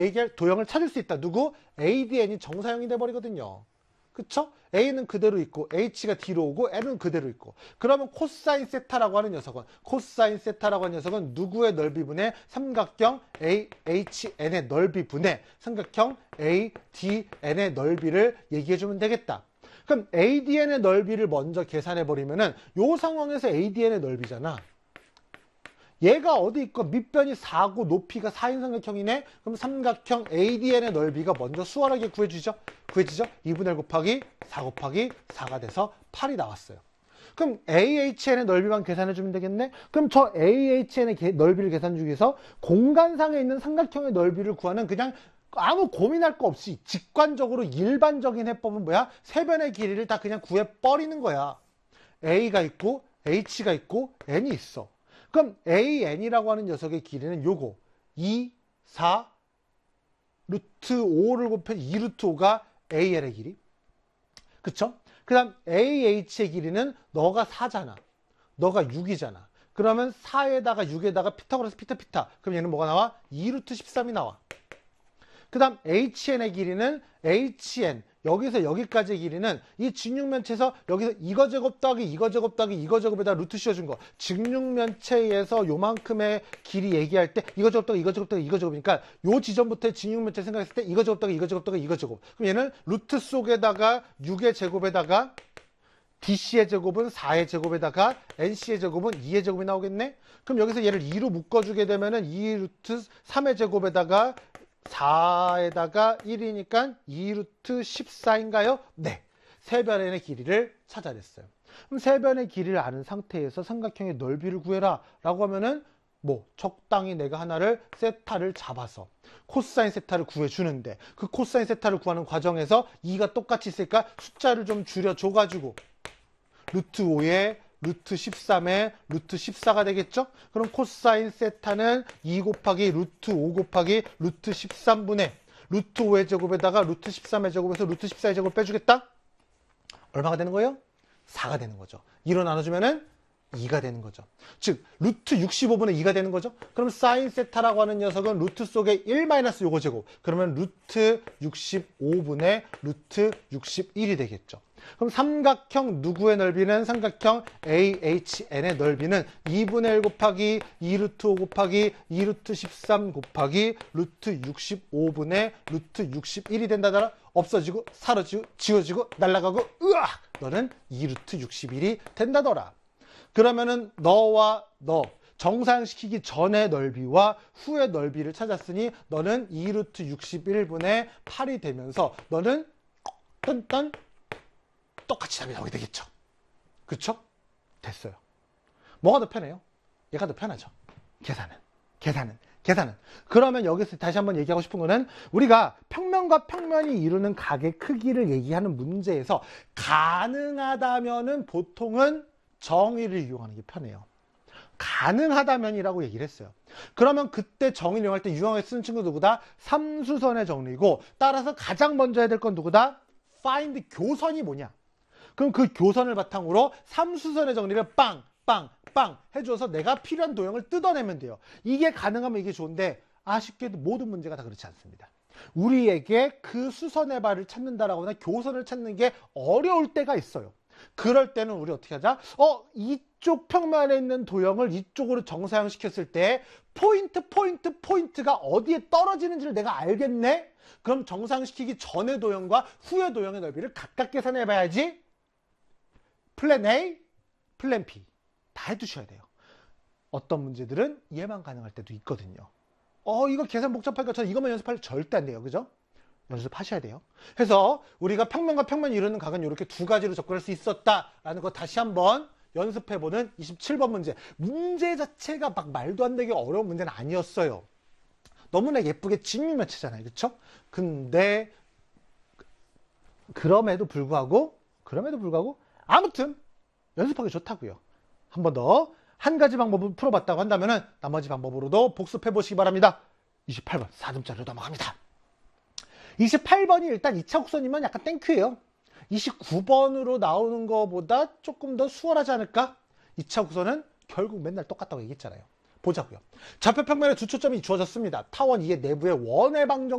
얘기할 도형을 찾을 수 있다. 누구? ADN이 정사형이 돼버리거든요. 그쵸? A는 그대로 있고 H가 뒤로 오고 N은 그대로 있고, 그러면 코사인 세타라고 하는 녀석은 누구의 넓이분의 삼각형 AHN의 넓이분의 삼각형 ADN의 넓이를 얘기해주면 되겠다. 그럼 ADN의 넓이를 먼저 계산해버리면은 요 상황에서 ADN의 넓이잖아. 얘가 어디 있고 밑변이 4고 높이가 4인 삼각형이네. 그럼 삼각형 ADN의 넓이가 먼저 수월하게 구해지죠? 2분의 1 곱하기 4 곱하기 4가 돼서 8이 나왔어요. 그럼 AHN의 넓이만 계산해주면 되겠네? 그럼 저 AHN의 넓이를 계산해주기 위해서 공간상에 있는 삼각형의 넓이를 구하는, 그냥 아무 고민할 거 없이 직관적으로 일반적인 해법은 뭐야? 세 변의 길이를 다 그냥 구해버리는 거야. A가 있고 H가 있고 N이 있어. 그럼 AN이라고 하는 녀석의 길이는 요거 2, 4, 루트 5를 곱해 2 루트 5가 AL의 길이. 그쵸? 그 다음 AH의 길이는 너가 4잖아. 너가 6이잖아. 그러면 4에다가 6에다가 피타고라스 피타. 그럼 얘는 뭐가 나와? 2 루트 13이 나와. 그 다음 HN의 길이는 HN, 여기서 여기까지의 길이는 이 직육면체에서 여기서 이거 제곱 더하기 이거 제곱 더하기 이거 제곱에다 루트 씌워준 거, 직육면체에서 요만큼의 길이 얘기할 때 이거 제곱 더하기 이거 제곱 더하기 이거 제곱이니까 요 지점부터의 직육면체 생각했을 때 이거 제곱 더하기 이거 제곱 더하기 이거 제곱. 그럼 얘는 루트 속에다가 6의 제곱에다가 DC의 제곱은 4의 제곱에다가 NC의 제곱은 2의 제곱이 나오겠네. 그럼 여기서 얘를 2로 묶어주게 되면은 2 루트 3의 제곱에다가 4에다가 1이니까 2루트 14인가요? 네. 세 변의 길이를 찾아냈어요. 그럼 세 변의 길이를 아는 상태에서 삼각형의 넓이를 구해라 라고 하면은 뭐 적당히 내가 하나를 세타를 잡아서 코사인 세타를 구해주는데, 그 코사인 세타를 구하는 과정에서 2가 똑같이 있으니까 숫자를 좀 줄여줘가지고 루트 5에 루트 13에 루트 14가 되겠죠? 그럼 코사인 세타는 2 곱하기 루트 5 곱하기 루트 13분의 루트 5의 제곱에다가 루트 13의 제곱에서 루트 14의 제곱을 빼주겠다? 얼마가 되는 거예요? 4가 되는 거죠. 2로 나눠주면은 2가 되는 거죠. 즉 루트 65분의 2가 되는 거죠. 그럼 사인 세타라고 하는 녀석은 루트 속에 1 마이너스 요거 제곱, 그러면 루트 65분의 루트 61이 되겠죠. 그럼 삼각형 누구의 넓이는 삼각형 AHN의 넓이는 2분의 1 곱하기 2 루트 5 곱하기 2 루트 13 곱하기 루트 65분의 루트 61이 된다더라. 없어지고 사라지고 지워지고 날아가고 으악! 너는 2 루트 61이 된다더라. 그러면은 너와 너 정사형시키기 전의 넓이와 후의 넓이를 찾았으니 너는 2 루트 61분의 8이 되면서 너는 딴딴 똑같이 답이 나오게 되겠죠. 그쵸? 됐어요. 뭐가 더 편해요? 얘가 더 편하죠. 계산은. 그러면 여기서 다시 한번 얘기하고 싶은 거는, 우리가 평면과 평면이 이루는 각의 크기를 얘기하는 문제에서 가능하다면은 보통은 정의를 이용하는 게 편해요. 가능하다면이라고 얘기를 했어요. 그러면 그때 정의를 이용할 때 유형에 쓰는 친구 누구다? 삼수선의 정리고, 따라서 가장 먼저 해야 될 건 누구다? find 교선이 뭐냐? 그럼 그 교선을 바탕으로 삼수선의 정리를 빵 해줘서 내가 필요한 도형을 뜯어내면 돼요. 이게 가능하면 이게 좋은데, 아쉽게도 모든 문제가 다 그렇지 않습니다. 우리에게 그 수선의 발을 찾는다라고 하나 교선을 찾는 게 어려울 때가 있어요. 그럴 때는 우리 어떻게 하자? 이쪽 평면에 있는 도형을 이쪽으로 정사형시켰을 때 포인트가 어디에 떨어지는지를 내가 알겠네? 그럼 정사형시키기 전의 도형과 후의 도형의 넓이를 각각 계산해 봐야지. 플랜 A, 플랜 B 다 해두셔야 돼요. 어떤 문제들은 이해만 가능할 때도 있거든요. 이거 계산 복잡하니까 저 이것만 연습할 절대 안 돼요. 그죠? 연습하셔야 돼요. 그래서 우리가 평면과 평면이 이루는 각은 이렇게 두 가지로 접근할 수 있었다라는 거 다시 한번 연습해보는 27번 문제. 문제 자체가 막 말도 안 되게 어려운 문제는 아니었어요. 너무나 예쁘게 직육면체잖아요. 그쵸? 근데 그럼에도 불구하고 아무튼 연습하기 좋다고요. 한 번 더 한 가지 방법을 풀어봤다고 한다면은 나머지 방법으로도 복습해 보시기 바랍니다. 28번 4점짜리로 넘어갑니다. 28번이 일단 2차 곡선이면 약간 땡큐예요. 29번으로 나오는 것보다 조금 더 수월하지 않을까? 2차 곡선은 결국 맨날 똑같다고 얘기했잖아요. 보자고요. 좌표 평면에 두 초점이 주어졌습니다. 타원 2의 내부의 원의 방정